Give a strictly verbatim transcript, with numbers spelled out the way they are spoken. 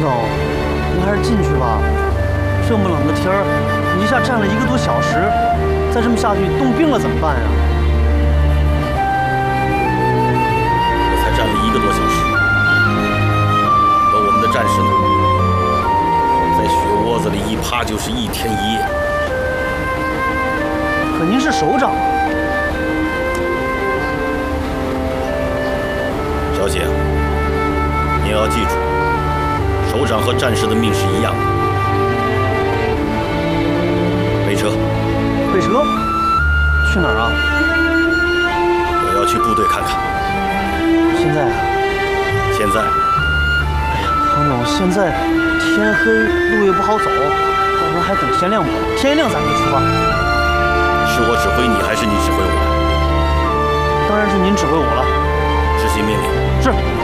总，您还是进去吧。这么冷的天儿，你一下站了一个多小时，再这么下去冻病了怎么办呀？ 我才站了一个多小时，而我们的战士呢，在雪窝子里一趴就是一天一夜。 可您是首长啊。 小姐，您要记住，首长和战士的命是一样的。备车。 备车？去哪儿啊？ 我要去部队看看。 现在啊？ 现在。 哎呀，唐总，现在天黑，路也不好走，要不然还等天亮吧。天一亮咱们就出发。 是我指挥你，还是你指挥我？ 当然是您指挥我了。 执行命令。 是。